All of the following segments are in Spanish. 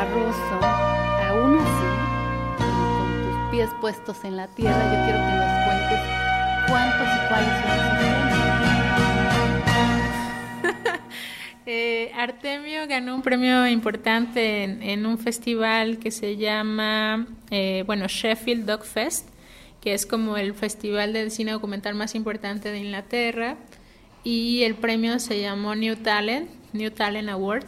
Barroso, aún así, con tus pies puestos en la tierra, yo quiero que nos cuentes cuántos y cuáles son esos premios. Artemio ganó un premio importante en un festival que se llama Sheffield Dog Fest, que es como el festival de cine documental más importante de Inglaterra, y el premio se llamó New Talent Award.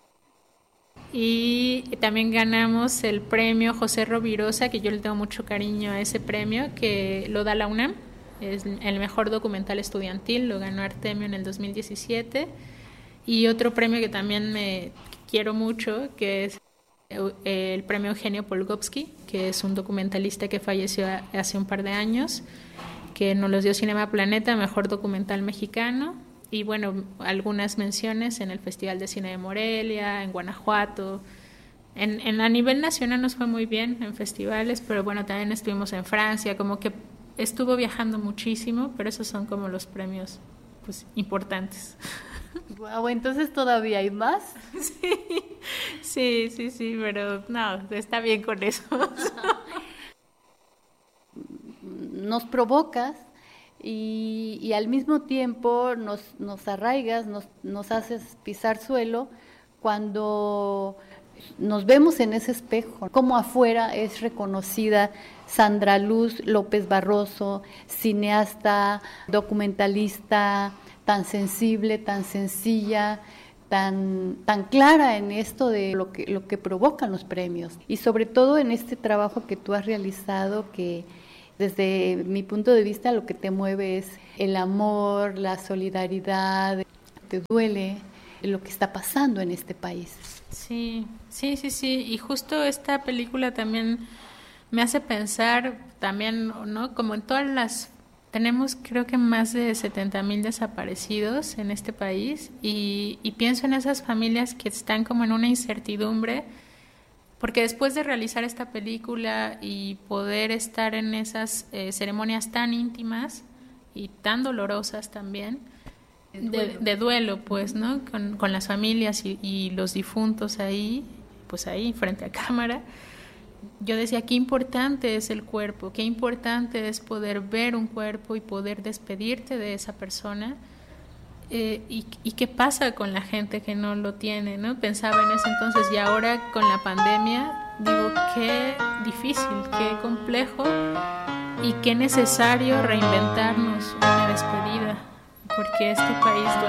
Y también ganamos el premio José Rovirosa, que yo le tengo mucho cariño a ese premio, que lo da la UNAM, es el mejor documental estudiantil, lo ganó Artemio en el 2017. Y otro premio que también me quiero mucho, que es el premio Eugenio Polgovsky, que es un documentalista que falleció hace un par de años, que nos los dio Cinema Planeta, mejor documental mexicano, y bueno, algunas menciones en el Festival de Cine de Morelia, en Guanajuato. A nivel nacional nos fue muy bien en festivales, pero bueno, también estuvimos en Francia, como que estuvo viajando muchísimo, pero esos son como los premios pues importantes. Wow, entonces todavía hay más. Sí, pero no, está bien con eso. Nos provocas y al mismo tiempo nos arraigas, nos haces pisar suelo cuando nos vemos en ese espejo. Como afuera es reconocida Sandra Luz López Barroso, cineasta, documentalista, tan sensible, tan sencilla, tan clara en esto de lo que provocan los premios. Y sobre todo en este trabajo que tú has realizado, que desde mi punto de vista lo que te mueve es el amor, la solidaridad. Te duele lo que está pasando en este país. Sí. Y justo esta película también me hace pensar también, ¿no? Como en todas las... Tenemos creo que más de 70,000 desaparecidos en este país y pienso en esas familias que están como en una incertidumbre, porque después de realizar esta película y poder estar en esas ceremonias tan íntimas y tan dolorosas también, de duelo, pues, ¿no? Con las familias y los difuntos ahí, pues ahí frente a cámara, yo decía, qué importante es el cuerpo, qué importante es poder ver un cuerpo y poder despedirte de esa persona. Y qué pasa con la gente que no lo tiene, ¿no? Pensaba en ese entonces, y ahora con la pandemia digo, qué difícil, qué complejo y qué necesario reinventarnos una despedida, porque este país